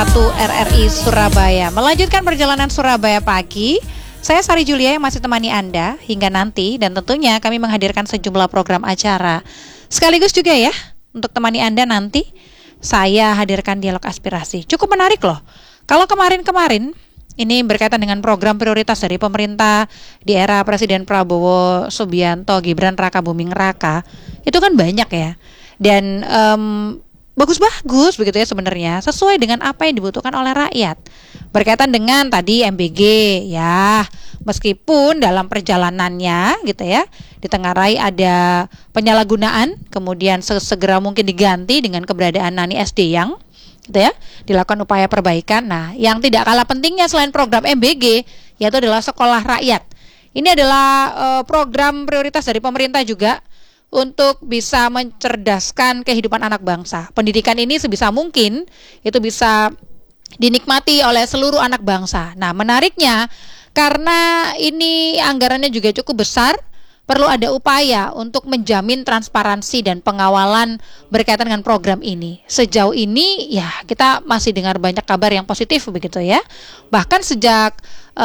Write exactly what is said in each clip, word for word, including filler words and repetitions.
satu R R I Surabaya. Melanjutkan perjalanan Surabaya pagi, saya Sari Julia yang masih temani Anda hingga nanti, dan tentunya kami menghadirkan sejumlah program acara. Sekaligus juga ya, untuk temani Anda nanti, saya hadirkan dialog aspirasi. Cukup menarik loh. Kalau kemarin-kemarin, ini berkaitan dengan program prioritas dari pemerintah di era Presiden Prabowo Subianto, Gibran Raka Buming Raka, itu kan banyak ya. Dan um, bagus-bagus begitu ya sebenarnya, sesuai dengan apa yang dibutuhkan oleh rakyat. Berkaitan dengan tadi M B G ya, meskipun dalam perjalanannya gitu ya, ditengarai ada penyalahgunaan, kemudian sesegera mungkin diganti dengan keberadaan Nani S D yang gitu ya, dilakukan upaya perbaikan. Nah, yang tidak kalah pentingnya selain program M B G yaitu adalah sekolah rakyat. Ini adalah uh, program prioritas dari pemerintah juga untuk bisa mencerdaskan kehidupan anak bangsa. Pendidikan ini sebisa mungkin itu bisa dinikmati oleh seluruh anak bangsa. Nah, menariknya karena ini anggarannya juga cukup besar, perlu ada upaya untuk menjamin transparansi dan pengawalan berkaitan dengan program ini. Sejauh ini ya kita masih dengar banyak kabar yang positif begitu ya. Bahkan sejak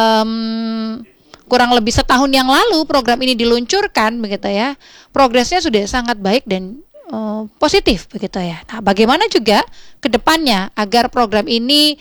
um, kurang lebih setahun yang lalu program ini diluncurkan begitu ya, progresnya sudah sangat baik dan uh, positif begitu ya. Nah, bagaimana juga ke depannya agar program ini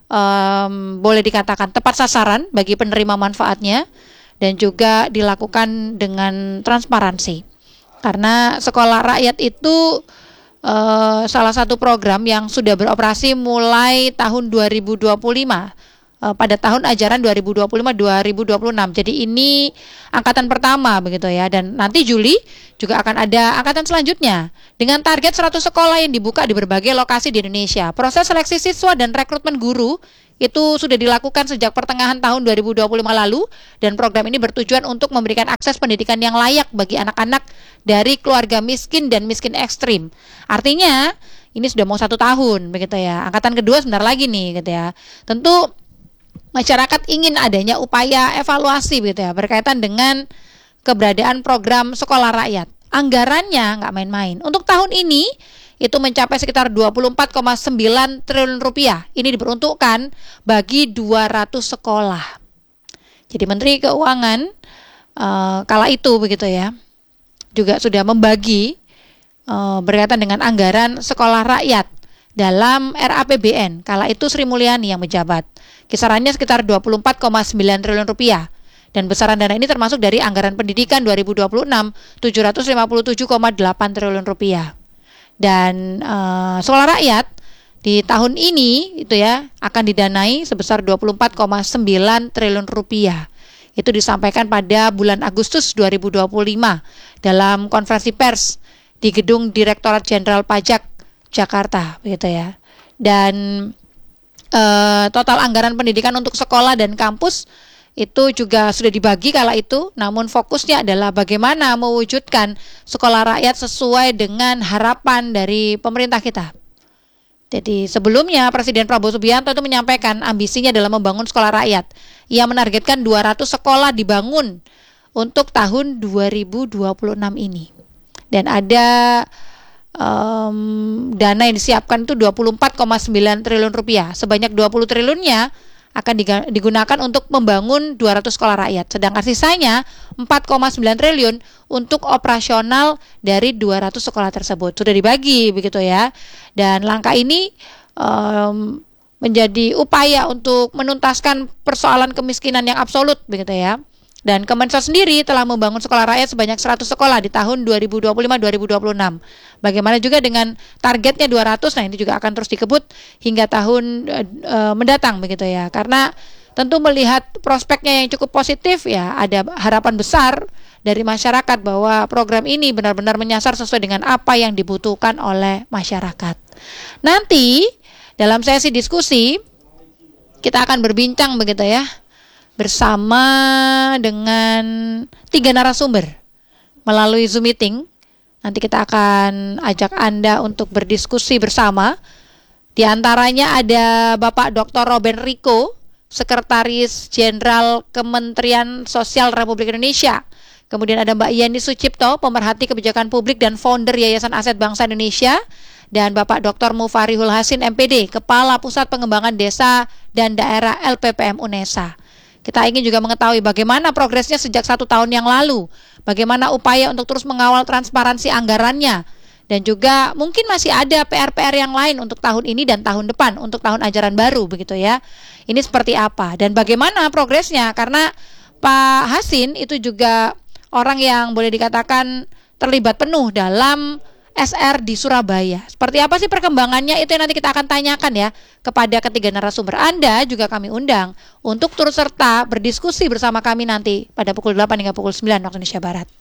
um, boleh dikatakan tepat sasaran bagi penerima manfaatnya dan juga dilakukan dengan transparansi. Karena sekolah rakyat itu uh, salah satu program yang sudah beroperasi mulai tahun dua ribu dua puluh lima. Pada tahun ajaran dua ribu dua puluh lima dua ribu dua puluh enam. Jadi ini angkatan pertama begitu ya, dan nanti Juli juga akan ada angkatan selanjutnya dengan target seratus sekolah yang dibuka di berbagai lokasi di Indonesia. Proses seleksi siswa dan rekrutmen guru itu sudah dilakukan sejak pertengahan tahun dua ribu dua puluh lima lalu, dan program ini bertujuan untuk memberikan akses pendidikan yang layak bagi anak-anak dari keluarga miskin dan miskin ekstrim. Artinya ini sudah mau satu tahun begitu ya. Angkatan kedua sebentar lagi nih gitu ya. Tentu masyarakat ingin adanya upaya evaluasi gitu ya berkaitan dengan keberadaan program sekolah rakyat. Anggarannya nggak main-main. Untuk tahun ini itu mencapai sekitar dua puluh empat koma sembilan triliun rupiah. Ini diperuntukkan bagi dua ratus sekolah. Jadi Menteri Keuangan uh, kala itu begitu ya juga sudah membagi uh, berkaitan dengan anggaran sekolah rakyat dalam R A P B N. Kala itu Sri Mulyani yang menjabat. Kisarannya sekitar dua puluh empat koma sembilan triliun rupiah. Dan besaran dana ini termasuk dari anggaran pendidikan dua ribu dua puluh enam tujuh ratus lima puluh tujuh koma delapan triliun rupiah. Dan uh, sekolah rakyat di tahun ini itu ya akan didanai sebesar dua puluh empat koma sembilan triliun rupiah. Itu disampaikan pada bulan Agustus dua ribu dua puluh lima dalam konferensi pers di Gedung Direktorat Jenderal Pajak Jakarta begitu ya. Dan Uh, total anggaran pendidikan untuk sekolah dan kampus itu juga sudah dibagi kala itu, namun fokusnya adalah bagaimana mewujudkan sekolah rakyat sesuai dengan harapan dari pemerintah kita. Jadi sebelumnya Presiden Prabowo Subianto itu menyampaikan ambisinya dalam membangun sekolah rakyat. Ia menargetkan dua ratus sekolah dibangun untuk tahun dua ribu dua puluh enam ini. Dan ada Um, dana yang disiapkan itu dua puluh empat koma sembilan triliun rupiah. Sebanyak dua puluh triliunnya akan digunakan untuk membangun dua ratus sekolah rakyat. Sedangkan sisanya empat koma sembilan triliun untuk operasional dari dua ratus sekolah tersebut. Sudah dibagi begitu ya. Dan langkah ini um, menjadi upaya untuk menuntaskan persoalan kemiskinan yang absolut begitu ya. Dan Kemensos sendiri telah membangun sekolah rakyat sebanyak seratus sekolah di tahun dua ribu dua puluh lima dua ribu dua puluh enam. Bagaimana juga dengan targetnya dua ratus, nah ini juga akan terus dikebut hingga tahun e, mendatang begitu ya. Karena tentu melihat prospeknya yang cukup positif ya, ada harapan besar dari masyarakat bahwa program ini benar-benar menyasar sesuai dengan apa yang dibutuhkan oleh masyarakat. Nanti dalam sesi diskusi kita akan berbincang begitu ya, bersama dengan tiga narasumber melalui Zoom meeting. Nanti kita akan ajak Anda untuk berdiskusi bersama. Di antaranya ada Bapak Doktor Robben Riko, Sekretaris Jenderal Kementerian Sosial Republik Indonesia. Kemudian ada Mbak Yeni Sucipto, pemerhati kebijakan publik dan founder Yayasan Aset Bangsa Indonesia. dan Bapak Doktor Mufarihul Hasin M P D, Kepala Pusat Pengembangan Desa dan Daerah L P P M UNESA. Kita ingin juga mengetahui bagaimana progresnya sejak satu tahun yang lalu, bagaimana upaya untuk terus mengawal transparansi anggarannya, dan juga mungkin masih ada P R-P R yang lain untuk tahun ini dan tahun depan, untuk tahun ajaran baru begitu ya. Ini seperti apa dan bagaimana progresnya, karena Pak Hasin itu juga orang yang boleh dikatakan terlibat penuh dalam S R di Surabaya. Seperti apa sih perkembangannya, itu yang nanti kita akan tanyakan ya kepada ketiga narasumber. Anda juga kami undang untuk turut serta berdiskusi bersama kami nanti pada pukul delapan hingga pukul sembilan waktu Indonesia Barat.